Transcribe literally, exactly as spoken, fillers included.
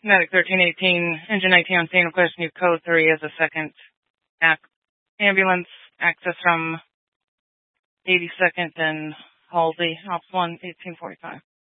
Medic thirteen eighteen, engine nineteen on scene, request new code three as a second ac- ambulance access from eighty-second and Halsey, Ops one, eighteen forty-five.